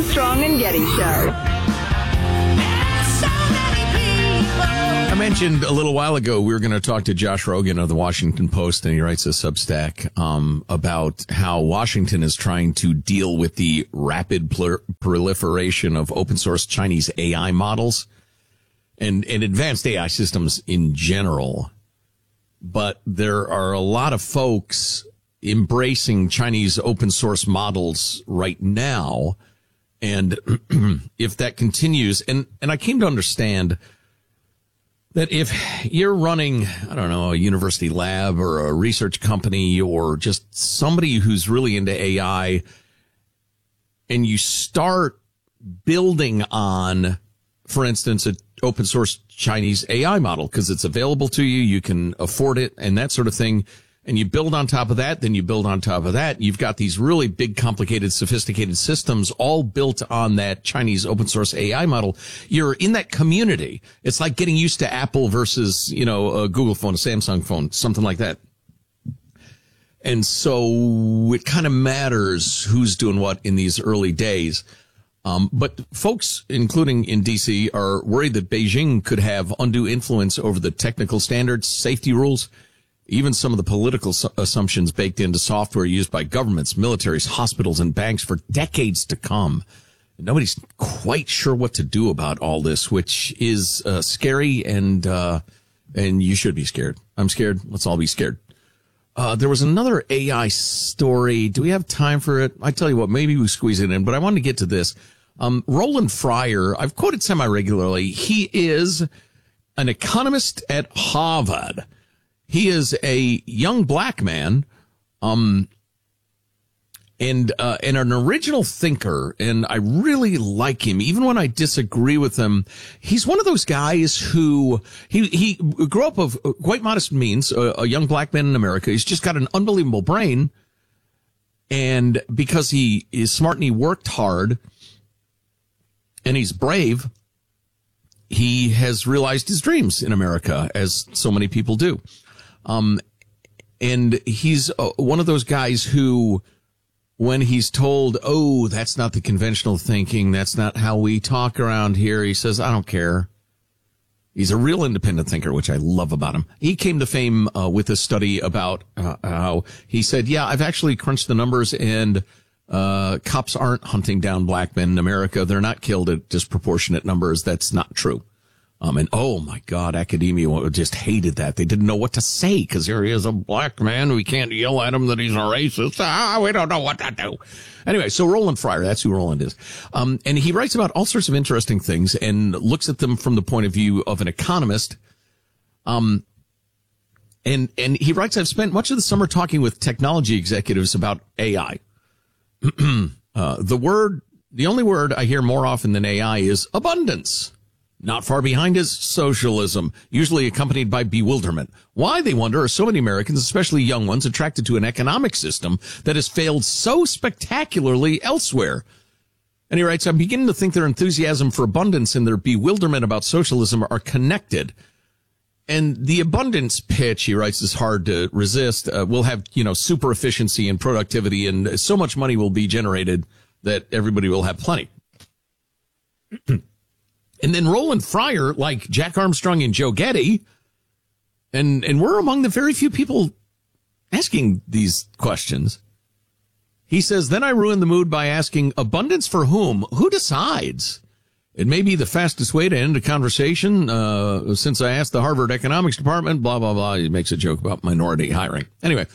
Armstrong and Getty Show. I mentioned a little while ago we were going to talk to Josh Rogin of the Washington Post, and he writes a Substack about how Washington is trying to deal with the rapid proliferation of open source Chinese AI models and advanced AI systems in general. But there are a lot of folks embracing Chinese open source models right now. And if that continues, and I came to understand that if you're running, I don't know, a university lab or a research company or just somebody who's really into AI, and you start building on, for instance, an open source Chinese AI model because it's available to you, you can afford it and that sort of thing, and you build on top of that, then you build on top of that. You've got these really big, complicated, sophisticated systems all built on that Chinese open source AI model. You're in that community. It's like getting used to Apple versus, a Google phone, a Samsung phone, something like that. And so it kind of matters who's doing what in these early days. But folks, including in DC, are worried that Beijing could have undue influence over the technical standards, safety rules, even some of the political assumptions baked into software used by governments, militaries, hospitals, and banks for decades to come. Nobody's quite sure what to do about all this, which is scary, and you should be scared. I'm scared. Let's all be scared. There was another AI story. Do we have time for it? I tell you what, maybe we squeeze it in, but I wanted to get to this. Roland Fryer, I've quoted semi-regularly. He is an economist at Harvard. He is a young black man, and an original thinker, and I really like him, even when I disagree with him. He's one of those guys who, he grew up of quite modest means, a young black man in America. He's just got an unbelievable brain, and because he is smart and he worked hard, and he's brave, he has realized his dreams in America, as so many people do. And he's one of those guys who, when he's told, oh, that's not the conventional thinking, that's not how we talk around here, he says, I don't care. He's a real independent thinker, which I love about him. He came to fame with a study about how he said, yeah, I've actually crunched the numbers, and cops aren't hunting down black men in America. They're not killed at disproportionate numbers. That's not true. And oh my God, academia just hated that. They didn't know what to say because here he is, a black man. We can't yell at him that he's a racist. We don't know what to do. Anyway, so Roland Fryer, that's who Roland is. And he writes about all sorts of interesting things and looks at them from the point of view of an economist. And he writes, I've spent much of the summer talking with technology executives about AI. The only word I hear more often than AI is abundance. Not far behind is socialism, usually accompanied by bewilderment. Why, they wonder, are so many Americans, especially young ones, attracted to an economic system that has failed so spectacularly elsewhere? And he writes, I'm beginning to think their enthusiasm for abundance and their bewilderment about socialism are connected. And the abundance pitch, he writes, is hard to resist. We'll have, super efficiency and productivity, and so much money will be generated that everybody will have plenty. And then Roland Fryer, like Jack Armstrong and Joe Getty, and we're among the very few people asking these questions. He says, then I ruin the mood by asking, abundance for whom? Who decides? It may be the fastest way to end a conversation, since I asked the Harvard Economics Department, blah, blah, blah. He makes a joke about minority hiring. Anyway,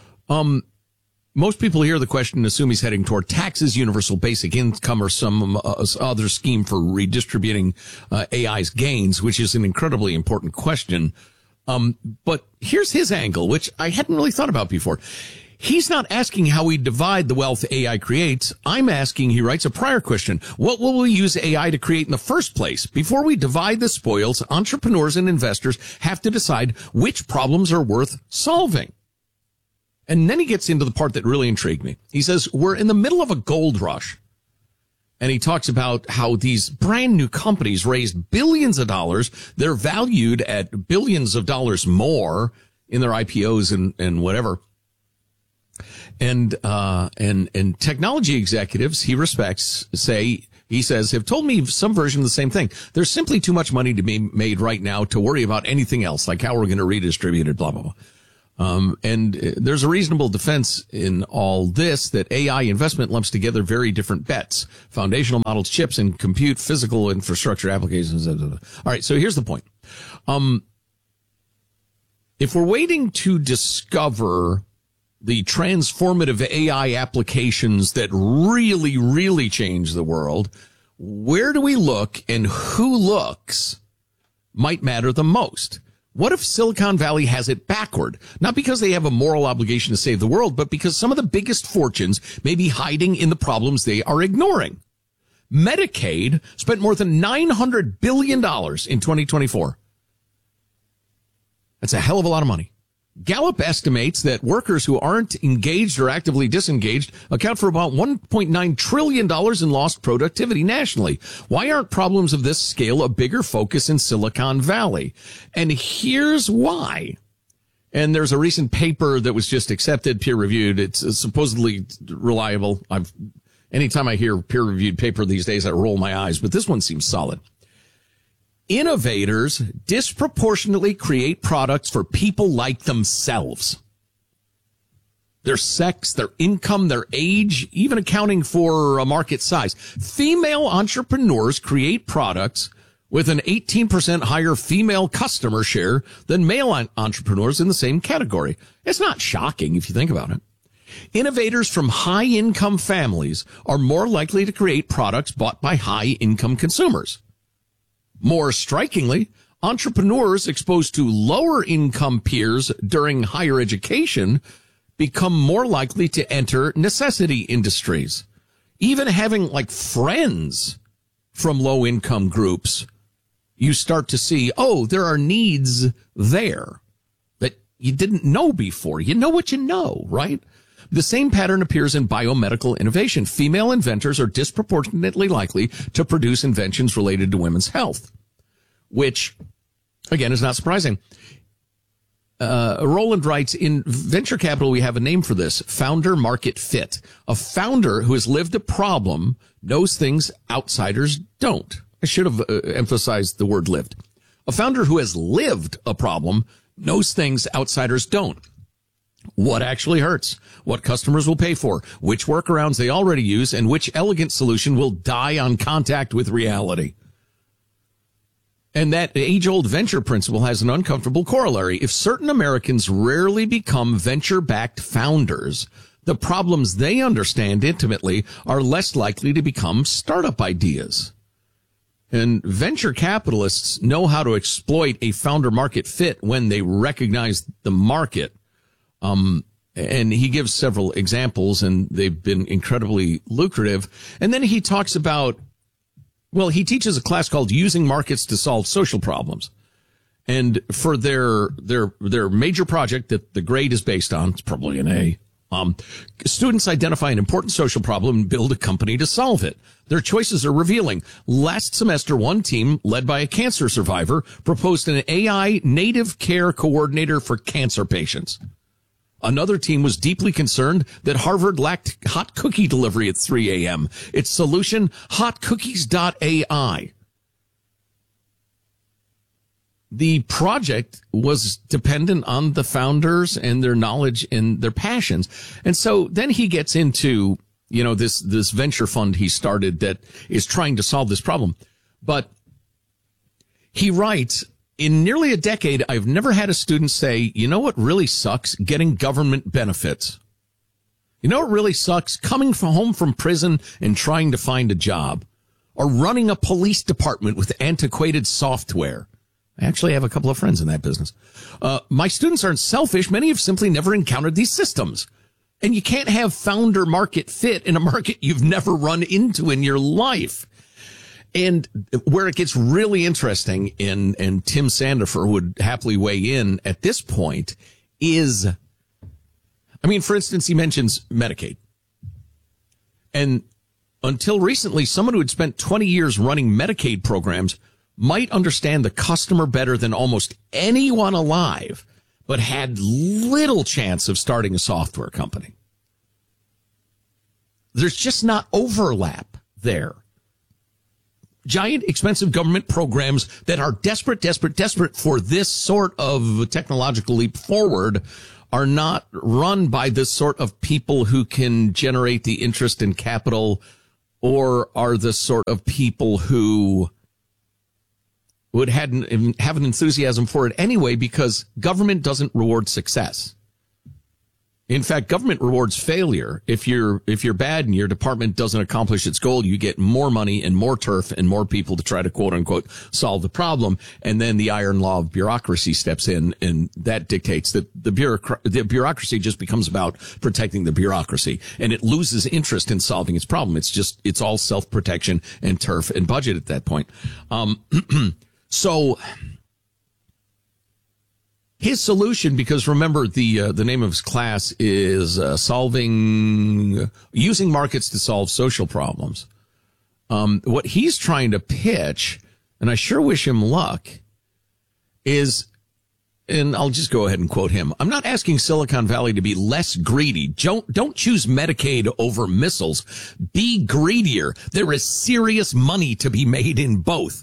most people hear the question and assume he's heading toward taxes, universal basic income, or some other scheme for redistributing AI's gains, which is an incredibly important question. But here's his angle, which I hadn't really thought about before. He's not asking how we divide the wealth AI creates. I'm asking, he writes, a prior question. What will we use AI to create in the first place? Before we divide the spoils, entrepreneurs and investors have to decide which problems are worth solving. And then he gets into the part that really intrigued me. He says, we're in the middle of a gold rush. And he talks about how these brand new companies raised billions of dollars. They're valued at billions of dollars more in their IPOs and whatever. And technology executives he respects he says, have told me some version of the same thing. There's simply too much money to be made right now to worry about anything else, like how we're going to redistribute it, blah, blah, blah. And there's a reasonable defense in all this that AI investment lumps together very different bets: foundational models, chips, and compute, physical infrastructure applications. Blah, blah, blah. All right. So here's the point. If we're waiting to discover the transformative AI applications that really, really change the world, where do we look, and who looks might matter the most? What if Silicon Valley has it backward? Not because they have a moral obligation to save the world, but because some of the biggest fortunes may be hiding in the problems they are ignoring. Medicaid spent more than $900 billion in 2024. That's a hell of a lot of money. Gallup estimates that workers who aren't engaged or actively disengaged account for about $1.9 trillion in lost productivity nationally. Why aren't problems of this scale a bigger focus in Silicon Valley? And here's why. And there's a recent paper that was just accepted, peer-reviewed. It's supposedly reliable. Anytime I hear peer-reviewed paper these days, I roll my eyes, but this one seems solid. Innovators disproportionately create products for people like themselves. Their sex, their income, their age, even accounting for a market size. Female entrepreneurs create products with an 18% higher female customer share than male entrepreneurs in the same category. It's not shocking if you think about it. Innovators from high-income families are more likely to create products bought by high-income consumers. More strikingly, entrepreneurs exposed to lower income peers during higher education become more likely to enter necessity industries. Even having friends from low income groups, you start to see, there are needs there that you didn't know before. You know what you know, right? The same pattern appears in biomedical innovation. Female inventors are disproportionately likely to produce inventions related to women's health, which, again, is not surprising. Roland writes, in venture capital, we have a name for this: founder market fit. A founder who has lived a problem knows things outsiders don't. I should have emphasized the word lived. A founder who has lived a problem knows things outsiders don't. What actually hurts, what customers will pay for, which workarounds they already use, and which elegant solution will die on contact with reality. And that age-old venture principle has an uncomfortable corollary. If certain Americans rarely become venture-backed founders, the problems they understand intimately are less likely to become startup ideas. And venture capitalists know how to exploit a founder market fit when they recognize the market. And he gives several examples, and they've been incredibly lucrative. And then he talks about, he teaches a class called Using Markets to Solve Social Problems. And for their major project that the grade is based on, it's probably an A, students identify an important social problem and build a company to solve it. Their choices are revealing. Last semester, one team, led by a cancer survivor, proposed an AI native care coordinator for cancer patients. Another team was deeply concerned that Harvard lacked hot cookie delivery at 3 a.m. Its solution, hotcookies.ai. The project was dependent on the founders and their knowledge and their passions. And so then he gets into, this venture fund he started that is trying to solve this problem. But he writes, in nearly a decade, I've never had a student say, you know what really sucks? Getting government benefits. You know what really sucks? Coming home from prison and trying to find a job. Or running a police department with antiquated software. I actually have a couple of friends in that business. My students aren't selfish. Many have simply never encountered these systems. And you can't have founder market fit in a market you've never run into in your life. And where it gets really interesting, and Tim Sandifer would happily weigh in at this point, is, for instance, he mentions Medicaid. And until recently, someone who had spent 20 years running Medicaid programs might understand the customer better than almost anyone alive, but had little chance of starting a software company. There's just not overlap there. Giant, expensive government programs that are desperate for this sort of technological leap forward are not run by this sort of people who can generate the interest and capital, or are the sort of people who would have an enthusiasm for it anyway, because government doesn't reward success. In fact, government rewards failure. If you're bad and your department doesn't accomplish its goal, you get more money and more turf and more people to try to quote unquote solve the problem. And then the iron law of bureaucracy steps in, and that dictates that the bureaucracy just becomes about protecting the bureaucracy, and it loses interest in solving its problem. It's all self-protection and turf and budget at that point. So his solution, because remember the name of his class is using markets to solve social problems. What he's trying to pitch, and I sure wish him luck, is, and I'll just go ahead and quote him: "I'm not asking Silicon Valley to be less greedy. Don't choose Medicaid over missiles. Be greedier. There is serious money to be made in both."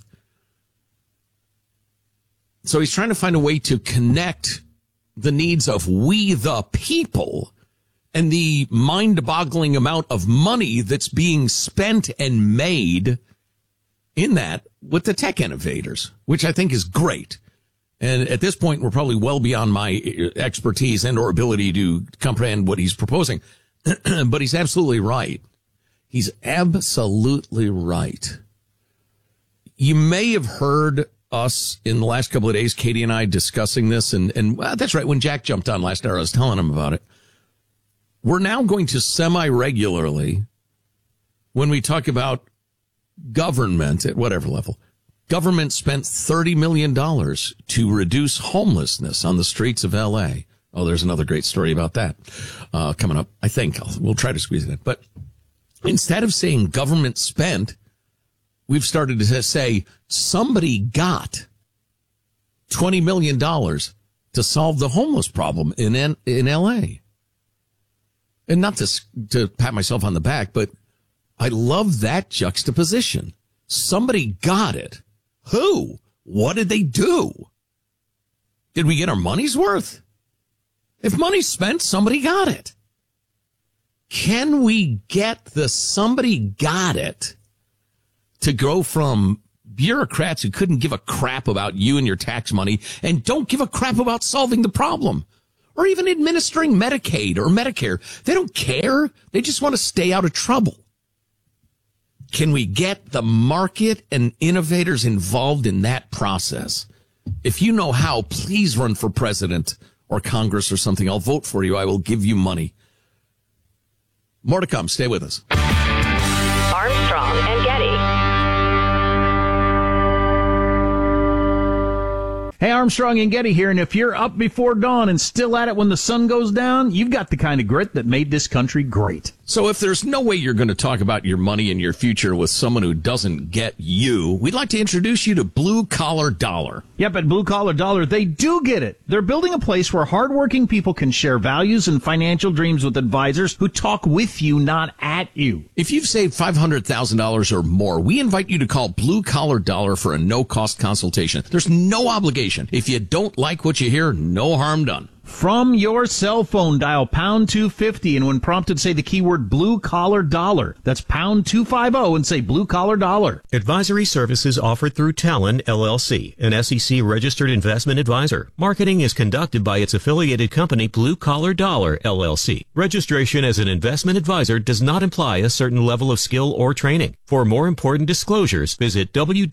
So he's trying to find a way to connect the needs of we the people and the mind-boggling amount of money that's being spent and made in that with the tech innovators, which I think is great. And at this point, we're probably well beyond my expertise and or ability to comprehend what he's proposing. But he's absolutely right. He's absolutely right. You may have heard us in the last couple of days, Katie and I, discussing this, and that's right, when Jack jumped on last hour, I was telling him about it. We're now going to semi-regularly, when we talk about government at whatever level, government spent $30 million to reduce homelessness on the streets of L.A. Oh, there's another great story about that coming up. I think we'll try to squeeze it in. But instead of saying government spent, we've started to say somebody got $20 million to solve the homeless problem in L.A. And not to pat myself on the back, but I love that juxtaposition. Somebody got it. Who? What did they do? Did we get our money's worth? If money's spent, somebody got it. Can we get the somebody got it to go from bureaucrats who couldn't give a crap about you and your tax money and don't give a crap about solving the problem, or even administering Medicaid or Medicare? They don't care. They just want to stay out of trouble. Can we get the market and innovators involved in that process? If you know how, please run for president or Congress or something. I'll vote for you. I will give you money. More to come. Stay with us. Armstrong and Getty. Hey, Armstrong and Getty here, and if you're up before dawn and still at it when the sun goes down, you've got the kind of grit that made this country great. So if there's no way you're going to talk about your money and your future with someone who doesn't get you, we'd like to introduce you to Blue Collar Dollar. Yep, at Blue Collar Dollar, they do get it. They're building a place where hardworking people can share values and financial dreams with advisors who talk with you, not at you. If you've saved $500,000 or more, we invite you to call Blue Collar Dollar for a no-cost consultation. There's no obligation. If you don't like what you hear, no harm done. From your cell phone, dial pound 250, and when prompted, say the keyword Blue Collar Dollar. That's pound 250 and say Blue Collar Dollar. Advisory services offered through Talon, LLC, an SEC-registered investment advisor. Marketing is conducted by its affiliated company, Blue Collar Dollar, LLC. Registration as an investment advisor does not imply a certain level of skill or training. For more important disclosures, visit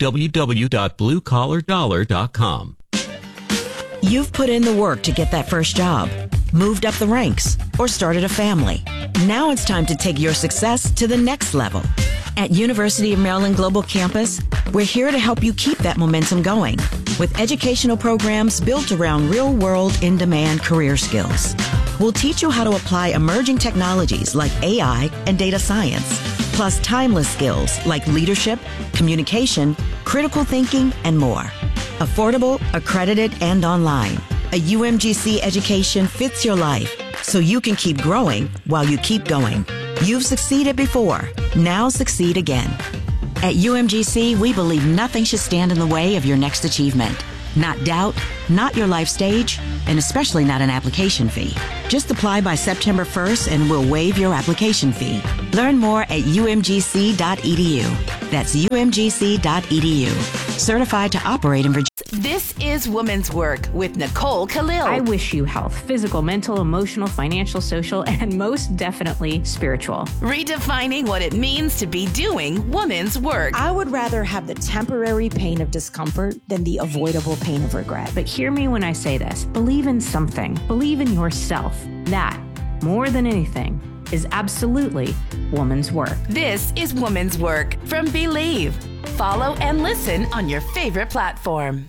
www.bluecollardollar.com. You've put in the work to get that first job, moved up the ranks, or started a family. Now it's time to take your success to the next level. At University of Maryland Global Campus, we're here to help you keep that momentum going with educational programs built around real-world, in-demand career skills. We'll teach you how to apply emerging technologies like AI and data science, plus timeless skills like leadership, communication, critical thinking, and more. Affordable, accredited, and online. A UMGC education fits your life so you can keep growing while you keep going. You've succeeded before. Now succeed again. At UMGC, we believe nothing should stand in the way of your next achievement. Not doubt, not your life stage, and especially not an application fee. Just apply by September 1st and we'll waive your application fee. Learn more at umgc.edu. That's umgc.edu. Certified to operate in Virginia. This is Woman's Work with Nicole Khalil. I wish you health, physical, mental, emotional, financial, social, and most definitely spiritual. Redefining what it means to be doing woman's work. I would rather have the temporary pain of discomfort than the avoidable pain of regret. But hear me when I say this. Believe in something. Believe in yourself. That, more than anything, is absolutely woman's work. This is Woman's Work from Believe. Follow and listen on your favorite platform.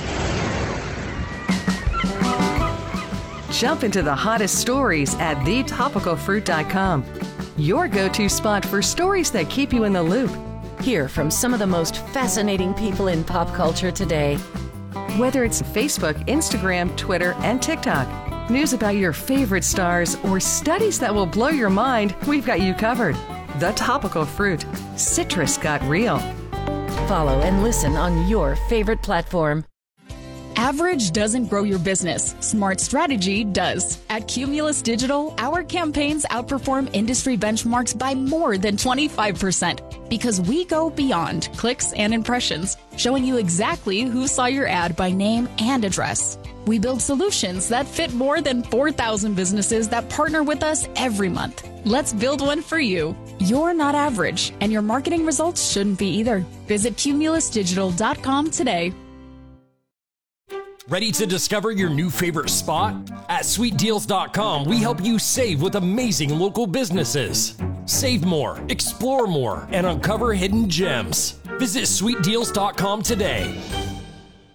Jump into the hottest stories at thetopicalfruit.com. Your go-to spot for stories that keep you in the loop. Hear from some of the most fascinating people in pop culture today. Whether it's Facebook, Instagram, Twitter, and TikTok, news about your favorite stars, or studies that will blow your mind, we've got you covered. The Topical Fruit. Citrus got real. Follow and listen on your favorite platform. Average doesn't grow your business. Smart strategy does. At Cumulus Digital, our campaigns outperform industry benchmarks by more than 25% because we go beyond clicks and impressions, showing you exactly who saw your ad by name and address. We build solutions that fit more than 4,000 businesses that partner with us every month. Let's build one for you. You're not average, and your marketing results shouldn't be either. Visit cumulusdigital.com today. Ready to discover your new favorite spot? At sweetdeals.com, we help you save with amazing local businesses. Save more, explore more, and uncover hidden gems. Visit sweetdeals.com today.